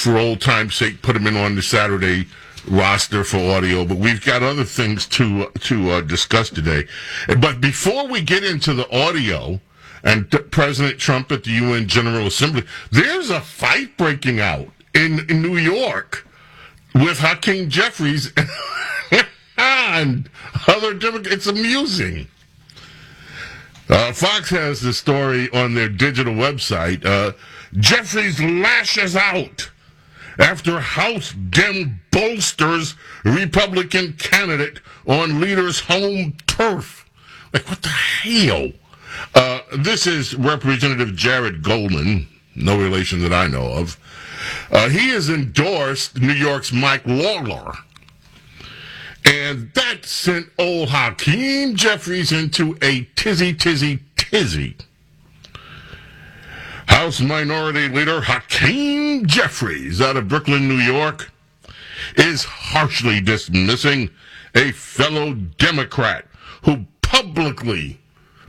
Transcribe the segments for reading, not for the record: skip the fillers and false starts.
for old time's sake, put him in on the Saturday roster for audio, but we've got other things to discuss today. But before we get into the audio and President Trump at the UN General Assembly, there's a fight breaking out in New York with Hakeem Jeffries and other Democrats. It's amusing. Fox has the story on their digital website. Jeffries lashes out after House Dem bolsters Republican candidate on leader's home turf. Like, what the hell? This is Representative Jared Golden, no relation that I know of. He has endorsed New York's Mike Lawler. And that sent old Hakeem Jeffries into a tizzy. House Minority Leader Hakeem Jeffries out of Brooklyn, New York, is harshly dismissing a fellow Democrat who publicly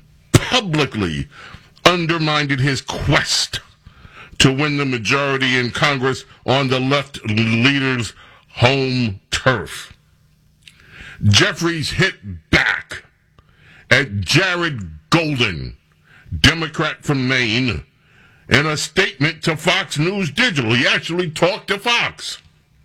undermined his quest to win the majority in Congress on the left leader's home turf. Jeffries hit back at Jared Golden, Democrat from Maine, in a statement to Fox News Digital. He actually talked to Fox.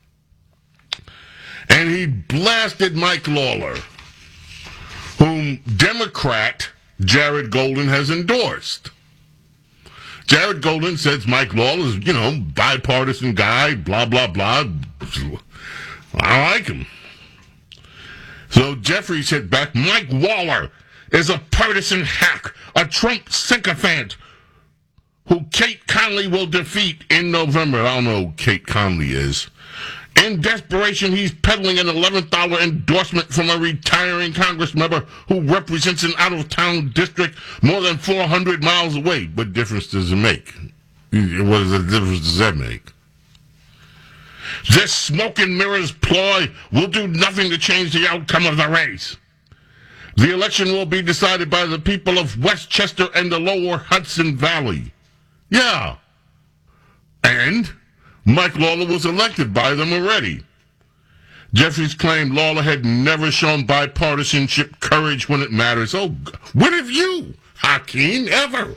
And he blasted Mike Lawler, whom Democrat Jared Golden has endorsed. Jared Golden says Mike Lawler is, bipartisan guy, blah, blah, blah. I like him. So Jeffries hit back, Mike Lawler is a partisan hack, a Trump sycophant, who Kate Conley will defeat in November. I don't know who Kate Conley is. In desperation, he's peddling an $11 endorsement from a retiring Congress member who represents an out-of-town district more than 400 miles away. What difference does it make? What difference does that make? This smoke and mirrors ploy will do nothing to change the outcome of the race. The election will be decided by the people of Westchester and the lower Hudson Valley. Yeah. And Mike Lawler was elected by them already. Jeffries claimed Lawler had never shown bipartisanship courage when it matters. Oh, when have you, Hakeem, ever?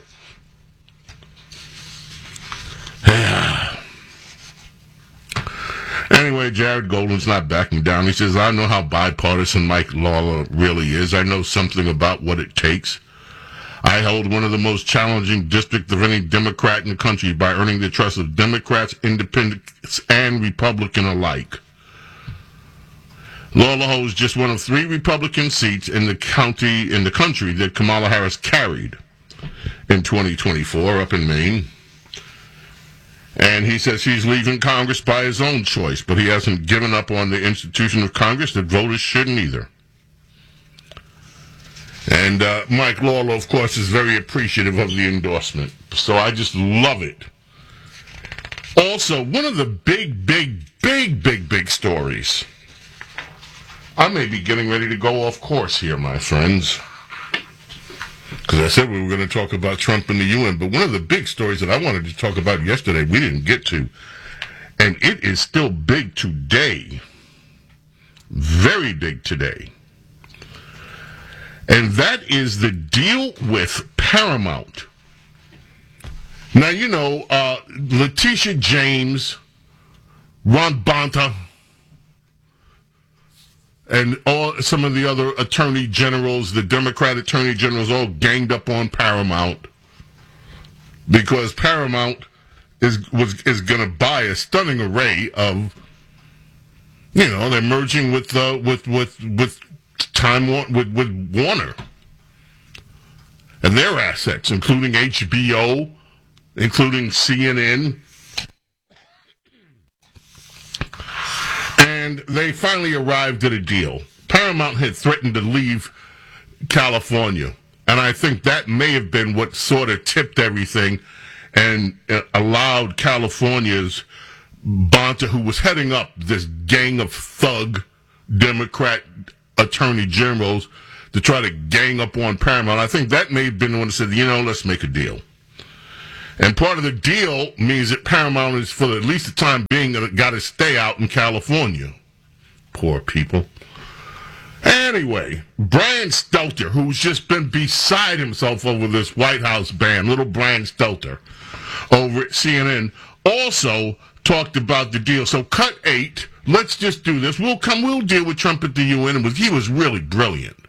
Anyway, Jared Golden's not backing down. He says, I know how bipartisan Mike Lawler really is. I know something about what it takes. I hold one of the most challenging districts of any Democrat in the country by earning the trust of Democrats, Independents, and Republican alike. Lawler holds just one of 3 Republican seats in the country that Kamala Harris carried in 2024 up in Maine. And he says he's leaving Congress by his own choice, but he hasn't given up on the institution of Congress that voters shouldn't either. And Mike Lawler, of course, is very appreciative of the endorsement. So I just love it. Also, one of the big stories. I may be getting ready to go off course here, my friends. Because I said we were going to talk about Trump and the UN, but one of the big stories that I wanted to talk about yesterday, we didn't get to. And it is still big today. Very big today. And that is the deal with Paramount. Now, Letitia James, Ron Bonta, and some of the other attorney generals, the Democrat attorney generals, all ganged up on Paramount because Paramount is going to buy a stunning array of, they're merging with Warner and their assets, including HBO, including CNN. And they finally arrived at a deal. Paramount had threatened to leave California, and I think that may have been what sort of tipped everything and allowed California's Bonta, who was heading up this gang of thug Democrat attorney generals, to try to gang up on Paramount. I think that may have been the one that said, let's make a deal. And part of the deal means that Paramount is, for at least the time being, got to stay out in California. Poor people. Anyway, Brian Stelter, who's just been beside himself over this White House ban, little Brian Stelter, over at CNN, also talked about the deal. So cut 8. Let's just do this. We'll deal with Trump at the UN. He was really brilliant.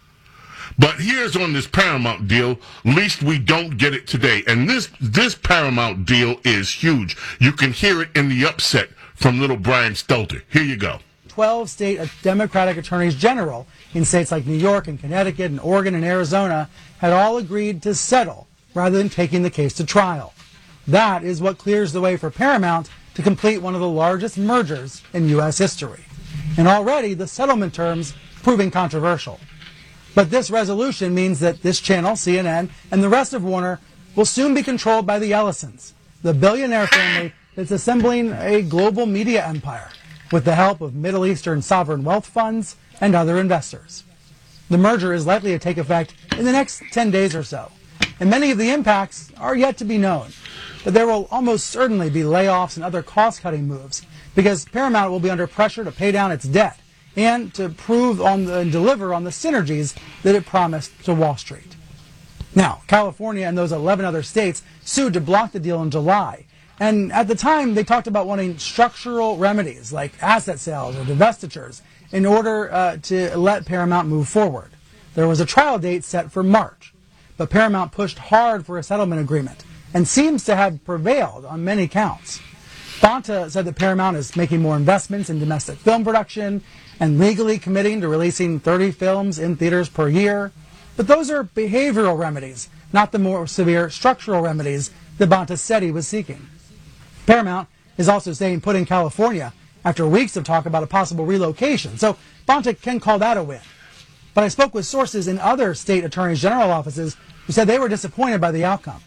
But here's on this Paramount deal, least we don't get it today. And this Paramount deal is huge. You can hear it in the upset from little Brian Stelter. Here you go. 12 state Democratic attorneys general in states like New York and Connecticut and Oregon and Arizona had all agreed to settle rather than taking the case to trial. That is what clears the way for Paramount to complete one of the largest mergers in U.S. history. And already the settlement terms proving controversial. But this resolution means that this channel, CNN, and the rest of Warner will soon be controlled by the Ellisons, the billionaire family that's assembling a global media empire with the help of Middle Eastern sovereign wealth funds and other investors. The merger is likely to take effect in the next 10 days or so, and many of the impacts are yet to be known. But there will almost certainly be layoffs and other cost-cutting moves because Paramount will be under pressure to pay down its debt and to prove on and deliver on the synergies that it promised to Wall Street. Now, California and those 11 other states sued to block the deal in July. And at the time, they talked about wanting structural remedies like asset sales or divestitures in order to let Paramount move forward. There was a trial date set for March, but Paramount pushed hard for a settlement agreement and seems to have prevailed on many counts. Bonta said that Paramount is making more investments in domestic film production and legally committing to releasing 30 films in theaters per year. But those are behavioral remedies, not the more severe structural remedies that Bonta said he was seeking. Paramount is also staying put in California after weeks of talk about a possible relocation. So Bonta can call that a win. But I spoke with sources in other state attorneys general offices who said they were disappointed by the outcome.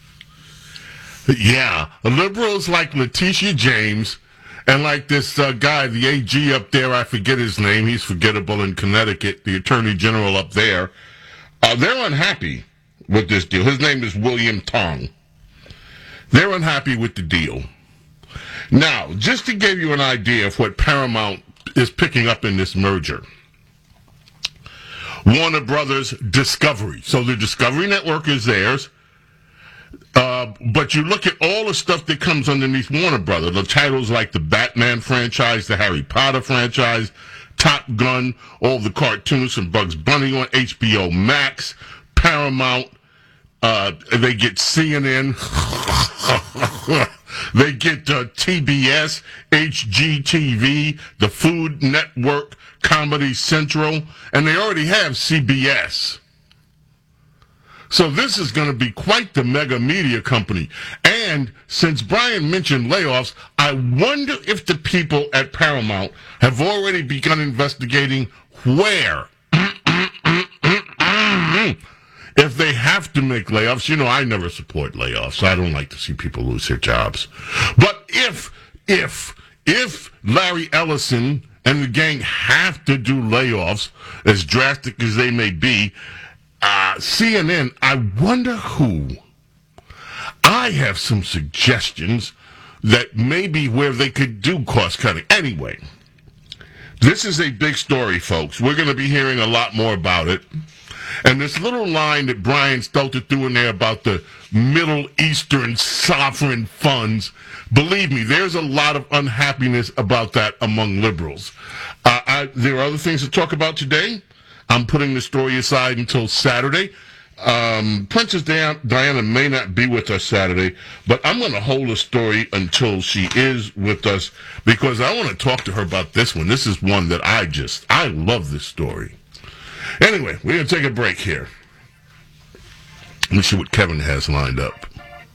Yeah, liberals like Letitia James and like this guy, the AG up there, I forget his name, he's forgettable in Connecticut, the attorney general up there, they're unhappy with this deal. His name is William Tong. They're unhappy with the deal. Now, just to give you an idea of what Paramount is picking up in this merger, Warner Brothers Discovery. So the Discovery Network is theirs. But you look at all the stuff that comes underneath Warner Brothers, the titles like the Batman franchise, the Harry Potter franchise, Top Gun, all the cartoons from Bugs Bunny on HBO Max, Paramount, they get CNN, they get TBS, HGTV, the Food Network, Comedy Central, and they already have CBS. So this is going to be quite the mega media company. And since Brian mentioned layoffs, I wonder if the people at Paramount have already begun investigating where. If they have to make layoffs, you know, I never support layoffs. I don't like to see people lose their jobs. But if Larry Ellison and the gang have to do layoffs, as drastic as they may be, CNN, I wonder who. I have some suggestions that maybe where they could do cost cutting. Anyway, this is a big story, folks. We're going to be hearing a lot more about it. And this little line that Brian Stelter threw in there about the Middle Eastern sovereign funds, believe me, there's a lot of unhappiness about that among liberals. There are other things to talk about today. I'm putting the story aside until Saturday. Princess Diana may not be with us Saturday, but I'm going to hold the story until she is with us because I want to talk to her about this one. This is one that I love this story. Anyway, we're going to take a break here. Let me see what Kevin has lined up.